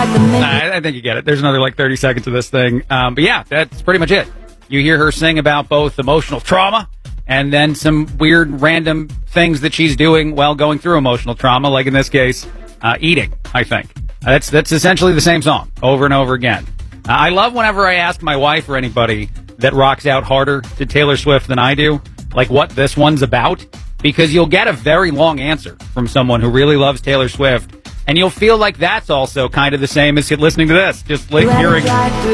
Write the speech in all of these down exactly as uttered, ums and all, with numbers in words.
I, I think you get it. There's another like thirty seconds of this thing. Um, but yeah, that's pretty much it. You hear her sing about both emotional trauma and then some weird random things that she's doing while going through emotional trauma, like in this case, uh, eating, I think. Uh, that's that's essentially the same song over and over again. Uh, I love whenever I ask my wife or anybody that rocks out harder to Taylor Swift than I do, like what this one's about, because you'll get a very long answer from someone who really loves Taylor Swift, and you'll feel like that's also kind of the same as listening to this, just like hearing,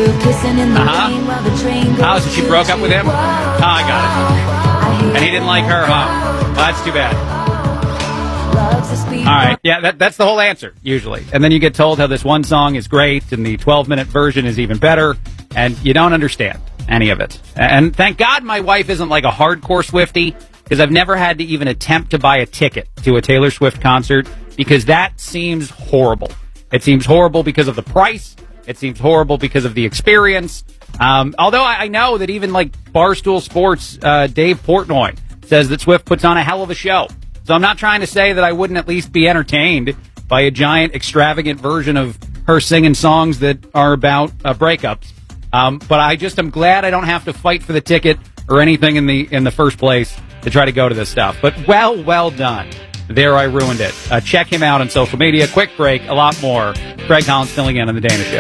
uh-huh. Oh, so she broke up with him? Oh, I got it. And he didn't like her, huh? Well, that's too bad. All right, yeah, that, that's the whole answer, usually. And then you get told how this one song is great, and the twelve-minute version is even better, and you don't understand any of it. And thank God my wife isn't like a hardcore Swiftie, because I've never had to even attempt to buy a ticket to a Taylor Swift concert, because that seems horrible. It seems horrible because of the price. It seems horrible because of the experience. Um, although I, I know that even like Barstool Sports, uh, Dave Portnoy says that Swift puts on a hell of a show. So I'm not trying to say that I wouldn't at least be entertained by a giant, extravagant version of her singing songs that are about uh, breakups. Um, but I just am glad I don't have to fight for the ticket or anything in the in the first place to try to go to this stuff. But well, well done. There, I ruined it. Uh, check him out on social media. Quick break, a lot more. Greg Collins filling in on The Dana Show.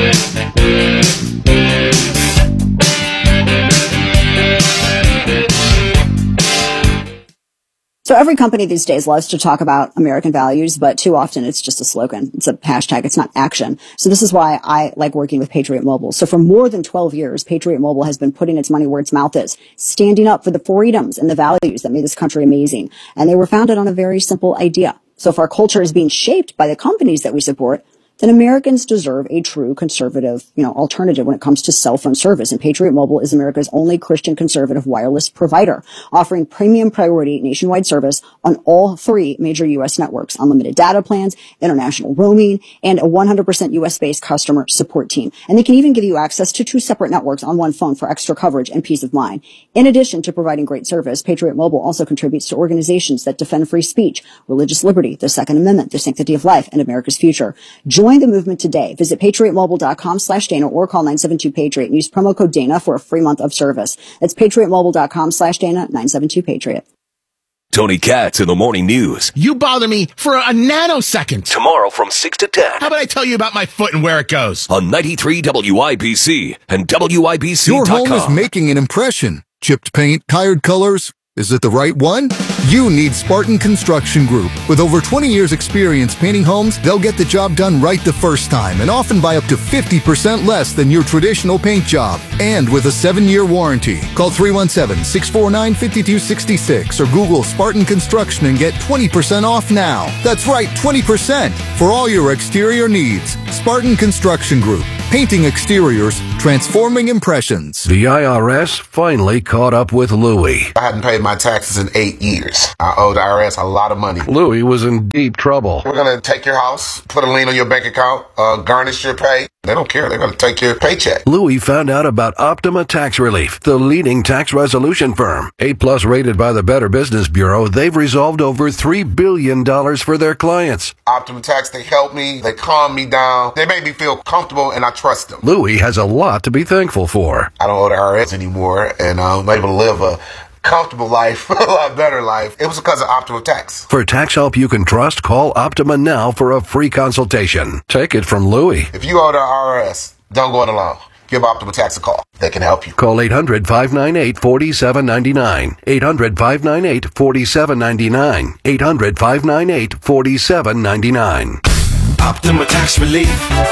So every company these days loves to talk about American values, but too often it's just a slogan. It's a hashtag. It's not action. So this is why I like working with Patriot Mobile. So for more than twelve years, Patriot Mobile has been putting its money where its mouth is, standing up for the freedoms and the values that made this country amazing. And they were founded on a very simple idea. So if our culture is being shaped by the companies that we support, then Americans deserve a true conservative, you know, alternative when it comes to cell phone service. And Patriot Mobile is America's only Christian conservative wireless provider, offering premium priority nationwide service on all three major U S networks, unlimited data plans, international roaming, and a one hundred percent U S-based customer support team. And they can even give you access to two separate networks on one phone for extra coverage and peace of mind. In addition to providing great service, Patriot Mobile also contributes to organizations that defend free speech, religious liberty, the Second Amendment, the sanctity of life, and America's future. Join the movement today. Visit patriotmobile.com slash Dana or call nine seven two Patriot and use promo code Dana for a free month of service. That's patriotmobile.com slash Dana, nine seven two Patriot. Tony Katz in the morning news. You bother me for a nanosecond. Tomorrow from six to ten. How about I tell you about my foot and where it goes? On ninety-three W I B C and W I B C dot com. Your home is making an impression. Chipped paint, tired colors. Is it the right one? You need Spartan Construction Group. With over twenty years experience painting homes, they'll get the job done right the first time and often by up to fifty percent less than your traditional paint job. And with a seven-year warranty. Call three one seven, six four nine, five two six six or Google Spartan Construction and get twenty percent off now. That's right, twenty percent for all your exterior needs. Spartan Construction Group. Painting exteriors, transforming impressions. The I R S finally caught up with Louie. I hadn't paid my taxes in eight years. I owe the I R S a lot of money. Louie was in deep trouble. We're going to take your house, put a lien on your bank account, uh, garnish your pay. They don't care. They're going to take your paycheck. Louie found out about Optima Tax Relief, the leading tax resolution firm. A-plus rated by the Better Business Bureau, they've resolved over three billion dollars for their clients. Optima Tax, they help me. They calm me down. They make me feel comfortable, and I trust them. Louie has a lot to be thankful for. I don't owe the I R S anymore, and I'm able to live a comfortable life, a lot better life. It was because of Optima Tax. For tax help you can trust, call Optima now for a free consultation. Take it from Louie. If you owe the I R S, don't go it alone. Give Optima Tax a call. They can help you. Call eight hundred, five nine eight, four seven nine nine. eight hundred, five nine eight, four seven nine nine. eight hundred, five nine eight, four seven nine nine. Optima Tax Relief.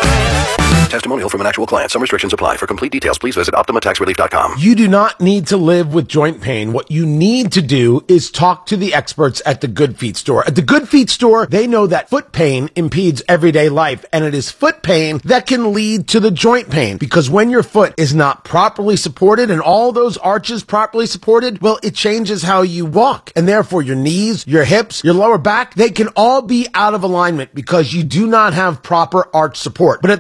Testimonial from an actual client. Some restrictions apply. For complete details, please visit Optima Tax Relief dot com. You do not need to live with joint pain. What you need to do is talk to the experts at the Good Feet store. At the Good Feet store, they know that foot pain impedes everyday life, and it is foot pain that can lead to the joint pain. Because when your foot is not properly supported and all those arches properly supported, well, it changes how you walk. And therefore, your knees, your hips, your lower back, they can all be out of alignment because you do not have proper arch support. But at the Good Feet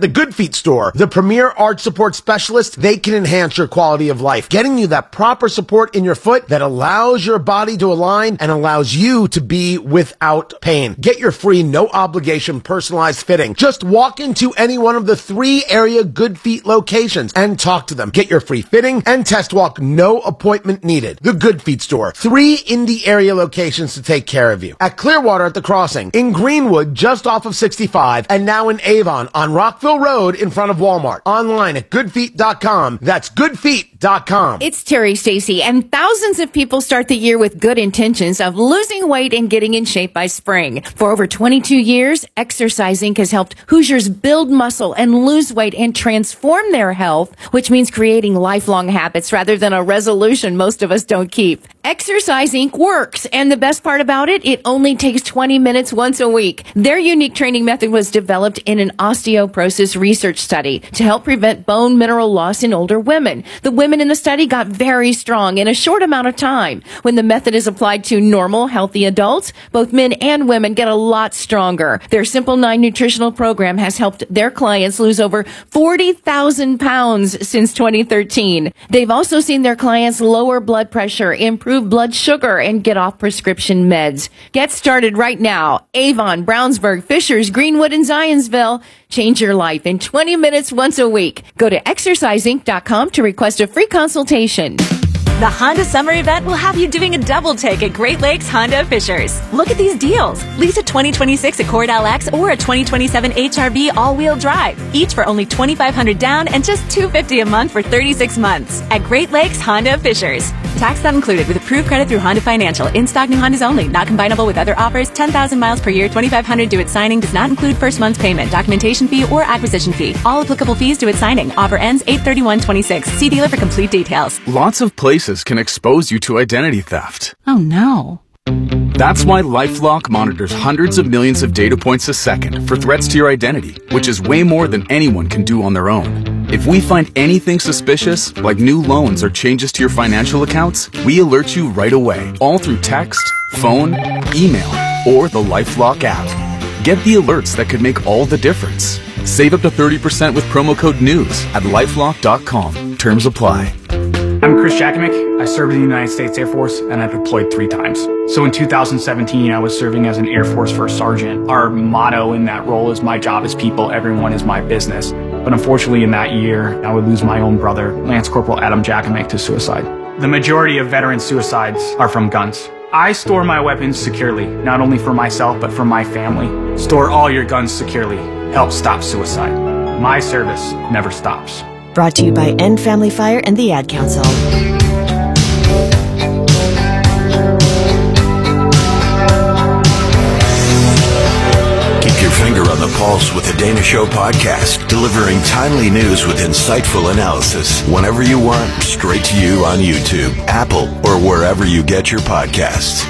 Feet Store, the premier arch support specialist. They can enhance your quality of life, getting you that proper support in your foot that allows your body to align and allows you to be without pain. Get your free, no obligation, personalized fitting. Just walk into any one of the three area Good Feet locations and talk to them. Get your free fitting and test walk, no appointment needed. The Good Feet Store, three Indy area locations to take care of you. At Clearwater at the Crossing, in Greenwood just off of sixty-five, and now in Avon on Rockville Road in front of Walmart. Online at good feet dot com. That's good feet dot com. It's Terry Stacy, and thousands of people start the year with good intentions of losing weight and getting in shape by spring. For over twenty-two years, Exercise Incorporated has helped Hoosiers build muscle and lose weight and transform their health, which means creating lifelong habits rather than a resolution most of us don't keep. Exercise Incorporated works, and the best part about it, it only takes twenty minutes once a week. Their unique training method was developed in an osteoporosis research study to help prevent bone mineral loss in older women. The women in the study got very strong in a short amount of time. When the method is applied to normal, healthy adults, both men and women get a lot stronger. Their Simple nine nutritional program has helped their clients lose over forty thousand pounds since twenty thirteen. They've also seen their clients lower blood pressure, improve blood sugar, and get off prescription meds. Get started right now. Avon, Brownsburg, Fishers, Greenwood, and Zionsville. Change your life in twenty minutes once a week. Go to exercise inc dot com to request a free consultation. The Honda Summer Event will have you doing a double take at Great Lakes Honda Fishers. Look at these deals. Lease a twenty twenty-six Accord L X or a twenty twenty-seven H R V all-wheel drive, each for only twenty-five hundred dollars down and just two hundred fifty dollars a month for thirty-six months at Great Lakes Honda Fishers. Tax not included with approved credit through Honda Financial. In-stock new Hondas only. Not combinable with other offers. ten thousand miles per year. twenty-five hundred dollars due at signing. Does not include first month's payment, documentation fee, or acquisition fee. All applicable fees due at signing. Offer ends eight thirty-one twenty-six. See dealer for complete details. Lots of places can expose you to identity theft. Oh no. That's why LifeLock monitors hundreds of millions of data points a second for threats to your identity, which is way more than anyone can do on their own. If we find anything suspicious, like new loans or changes to your financial accounts, we alert you right away, all through text, phone, email, or the LifeLock app. Get the alerts that could make all the difference. Save up to thirty percent with promo code NEWS at lifelock dot com. Terms apply. I'm Chris Jakimick. I served in the United States Air Force, and I deployed three times. So in two thousand seventeen, I was serving as an Air Force First Sergeant. Our motto in that role is, my job is people, everyone is my business. But unfortunately in that year, I would lose my own brother, Lance Corporal Adam Jakimick, to suicide. The majority of veteran suicides are from guns. I store my weapons securely, not only for myself, but for my family. Store all your guns securely. Help stop suicide. My service never stops. Brought to you by End Family Fire and the Ad Council. Keep your finger on the pulse with the Dana Show podcast, delivering timely news with insightful analysis whenever you want, straight to you on YouTube, Apple, or wherever you get your podcasts.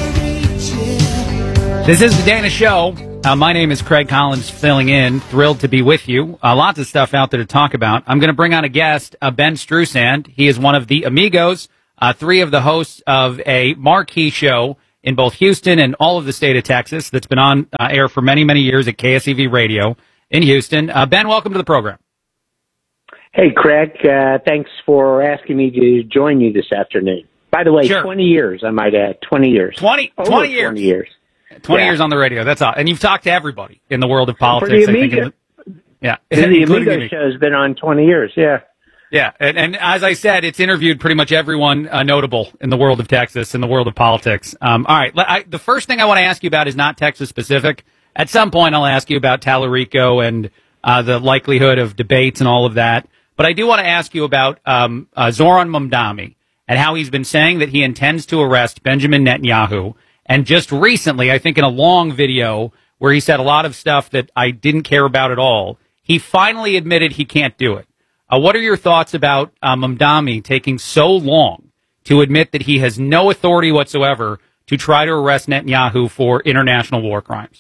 This is the Dana Show. Uh, my name is Craig Collins, filling in. Thrilled to be with you. Uh, lots of stuff out there to talk about. I'm going to bring on a guest, uh, Ben Strusand. He is one of the Amigos, uh, three of the hosts of a marquee show in both Houston and all of the state of Texas that's been on uh, air for many, many years at K S E V Radio in Houston. Uh, Ben, welcome to the program. Hey, Craig. Uh, thanks for asking me to join you this afternoon. By the way, sure. twenty years, I might add. twenty years. twenty, Over twenty years. twenty years. twenty yeah. years on the radio. That's all. And you've talked to everybody in the world of politics. For the I think. Amiga, in the, yeah. the Including Amigo me. show has been on twenty years. Yeah. Yeah. And, and as I said, it's interviewed pretty much everyone uh, notable in the world of Texas, in the world of politics. Um, all right. I, the first thing I want to ask you about is not Texas specific. At some point, I'll ask you about Tallarico and uh, the likelihood of debates and all of that. But I do want to ask you about um, uh, Zoran Mamdani and how he's been saying that he intends to arrest Benjamin Netanyahu. And just recently, I think in a long video where he said a lot of stuff that I didn't care about at all, he finally admitted he can't do it. Uh, what are your thoughts about uh, Mamdani taking so long to admit that he has no authority whatsoever to try to arrest Netanyahu for international war crimes?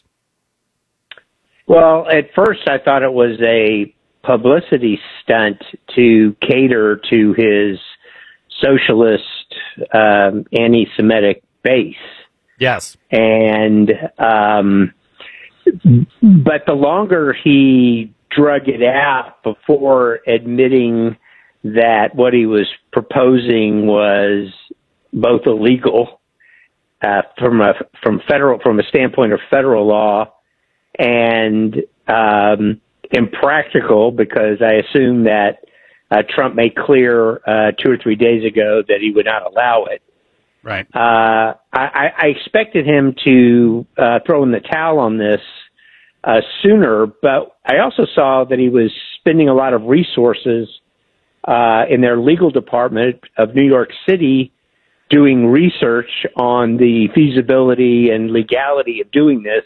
Well, at first I thought it was a publicity stunt to cater to his socialist, um, anti-Semitic base. Yes. And, um, but the longer he drug it out before admitting that what he was proposing was both illegal uh, from a from federal from a standpoint of federal law and um, impractical, because I assume that uh, Trump made clear uh, two or three days ago that he would not allow it. Right. Uh, I, I expected him to uh, throw in the towel on this uh, sooner, but I also saw that he was spending a lot of resources uh, in their legal department of New York City doing research on the feasibility and legality of doing this.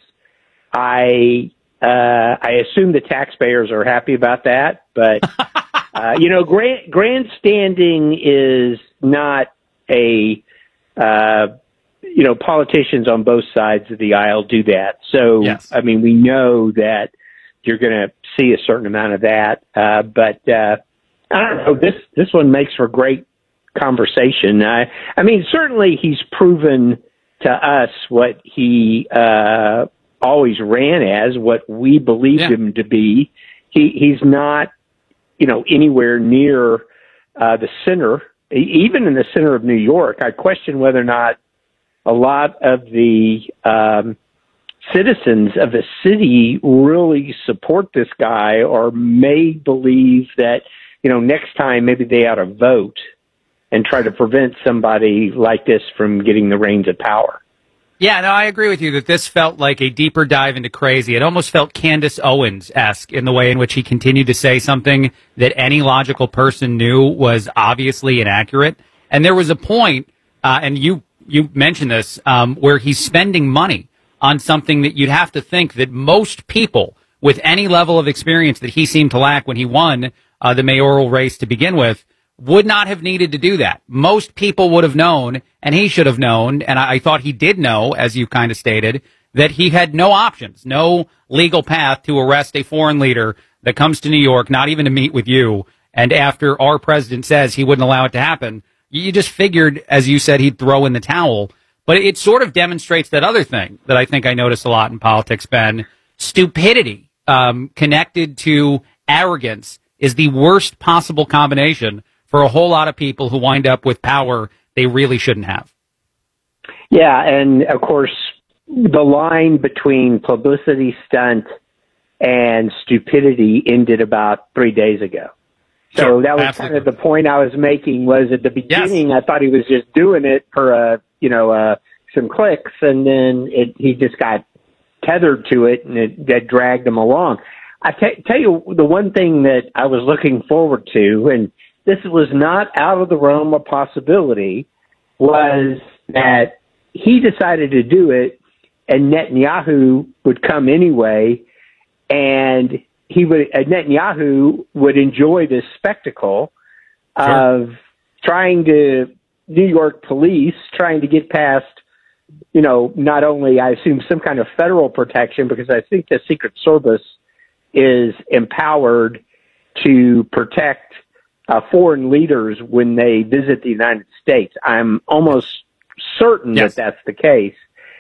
I uh, I assume the taxpayers are happy about that, but uh, you know, grand, grandstanding is not a uh, you know, politicians on both sides of the aisle do that. So yes. I mean, we know that you're going to see a certain amount of that, uh, but uh, I don't know. This this one makes for great conversation. I I mean, certainly he's proven to us what he uh, always ran as, what we believed yeah. him to be. He he's not, you know, anywhere near uh, the center, even in the center of New York. I question whether or not a lot of the um, citizens of the city really support this guy, or may believe that, you know, next time maybe they ought to vote and try to prevent somebody like this from getting the reins of power. Yeah, no, I agree with you that this felt like a deeper dive into crazy. It almost felt Candace Owens-esque in the way in which he continued to say something that any logical person knew was obviously inaccurate. And there was a point, uh, and you you mentioned this, um, where he's spending money on something that you'd have to think that most people with any level of experience that he seemed to lack when he won uh, the mayoral race to begin with would not have needed to do that. Most people would have known, and he should have known, and I, I thought he did know, as you kind of stated, that he had no options, no legal path to arrest a foreign leader that comes to New York, not even to meet with you, and after our president says he wouldn't allow it to happen, you just figured, as you said, he'd throw in the towel. But it sort of demonstrates that other thing that I think I notice a lot in politics, Ben. Stupidity um, connected to arrogance is the worst possible combination for a whole lot of people who wind up with power they really shouldn't have. Yeah, and of course, the line between publicity stunt and stupidity ended about three days ago. So sure, that was absolutely. kind of the point I was making, was at the beginning, yes. I thought he was just doing it for, a, you know, uh, some clicks, and then it, he just got tethered to it, and it that dragged him along. I t- tell you, the one thing that I was looking forward to, and this was not out of the realm of possibility, was that he decided to do it, and Netanyahu would come anyway, and he would uh, Netanyahu would enjoy this spectacle sure. of trying to New York police trying to get past, you know, not only I assume some kind of federal protection, because I think the Secret Service is empowered to protect uh, foreign leaders when they visit the United States. I'm almost certain yes. that that's the case.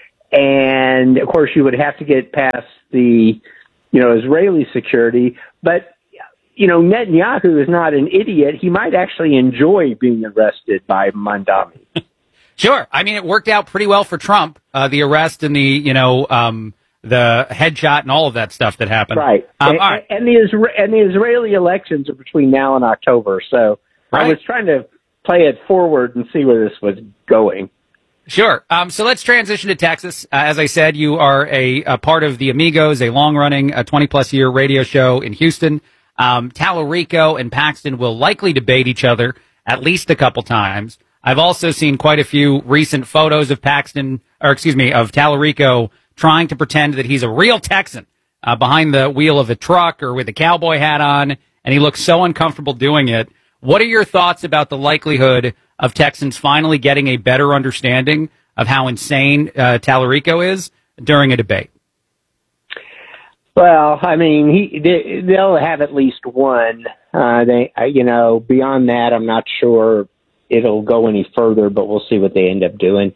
And of course, you would have to get past the, you know, Israeli security. But, you know, Netanyahu is not an idiot. He might actually enjoy being arrested by Mandami. Sure. I mean, it worked out pretty well for Trump, uh, the arrest and the, you know, um, the headshot and all of that stuff that happened. Right. Um, and, all right. and, the Isra- and the Israeli elections are between now and October. So right. I was trying to play it forward and see where this was going. Sure. Um, so let's transition to Texas. Uh, as I said, you are a, a part of the Amigos, a long-running, a twenty-plus-year radio show in Houston. Um, Tallarico and Paxton will likely debate each other at least a couple times. I've also seen quite a few recent photos of Paxton, or excuse me, of Tallarico trying to pretend that he's a real Texan uh, behind the wheel of a truck or with a cowboy hat on, and he looks so uncomfortable doing it. What are your thoughts about the likelihood of Texans finally getting a better understanding of how insane uh, Tallarico is during a debate? Well, I mean, he they, they'll have at least one. Uh, they, uh, you know, beyond that, I'm not sure it'll go any further, but we'll see what they end up doing.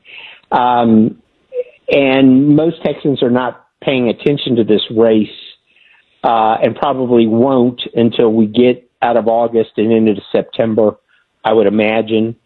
Um, and most Texans are not paying attention to this race uh, and probably won't until we get out of August and into September, I would imagine.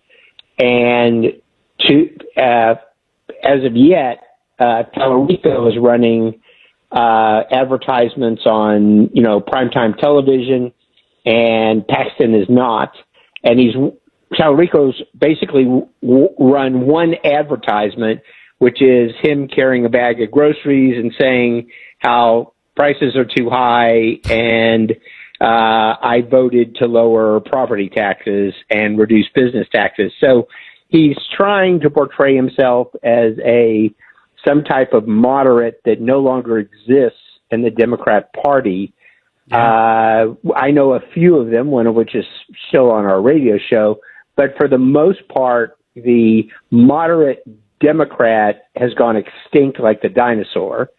And to uh, as of yet, uh, Tallarico is running uh, advertisements on, you know, primetime television, and Paxton is not. And he's Tallarico's basically w- run one advertisement, which is him carrying a bag of groceries and saying how prices are too high, and uh, I voted to lower property taxes and reduce business taxes. So he's trying to portray himself as a some type of moderate that no longer exists in the Democrat Party. Yeah. Uh, I know a few of them, one of which is still on our radio show, but for the most part, the moderate Democrat has gone extinct like the dinosaur,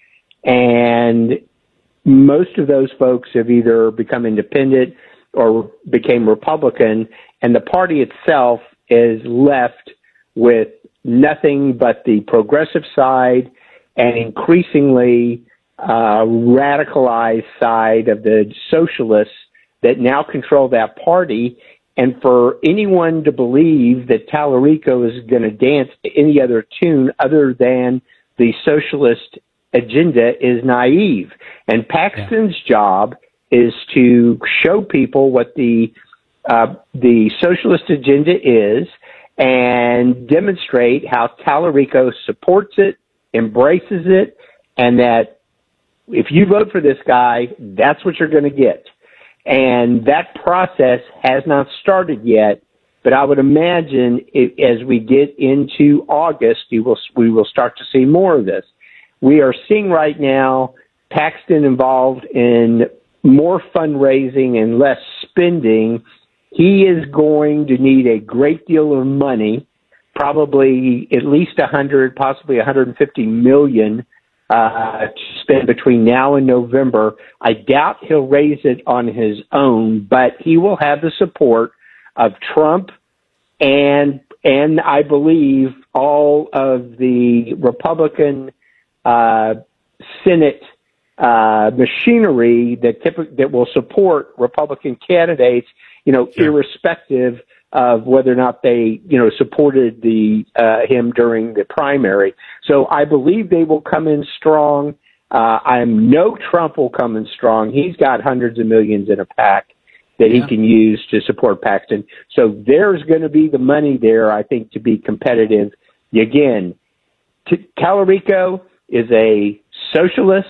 and most of those folks have either become independent or became Republican, and the party itself is left with nothing but the progressive side and increasingly uh, radicalized side of the socialists that now control that party. And for anyone to believe that Tallarico is going to dance to any other tune other than the socialist agenda is naive. And Paxton's yeah. job is to show people what the uh, the socialist agenda is and demonstrate how Tallarico supports it, embraces it, and that if you vote for this guy, that's what you're going to get. And that process has not started yet, but I would imagine it, as we get into August, you will, we will start to see more of this. We are seeing right now Paxton involved in more fundraising and less spending. He is going to need a great deal of money, probably at least one hundred, possibly one hundred fifty million uh, to spend between now and November. I doubt he'll raise it on his own, but he will have the support of Trump and, and I believe all of the Republican uh, Senate uh, machinery that typically, that will support Republican candidates, you know, sure. irrespective of whether or not they, you know, supported the uh, him during the primary. So I believe they will come in strong. Uh, I know Trump will come in strong. He's got hundreds of millions in a pack that yeah. he can use to support Paxton. So there's going to be the money there, I think, to be competitive. Again, T- Tallarico is a socialist,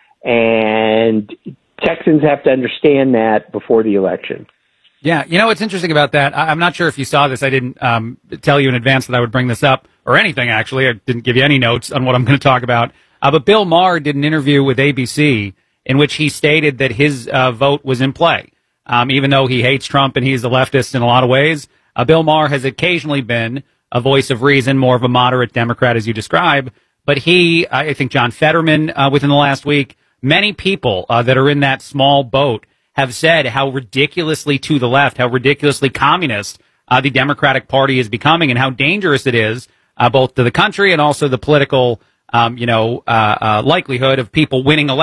and Texans have to understand that before the election. Yeah, you know what's interesting about that? I'm not sure if you saw this. I didn't um, tell you in advance that I would bring this up, or anything, actually. I didn't give you any notes on what I'm going to talk about. Uh, but Bill Maher did an interview with A B C in which he stated that his uh, vote was in play. Um, even though he hates Trump and he's a leftist in a lot of ways, uh, Bill Maher has occasionally been a voice of reason, more of a moderate Democrat, as you describe. But he, I think John Fetterman, uh, within the last week, many people uh, that are in that small boat have said how ridiculously to the left, how ridiculously communist uh, the Democratic Party is becoming, and how dangerous it is uh, both to the country and also the political, um, you know, uh, uh, likelihood of people winning elections.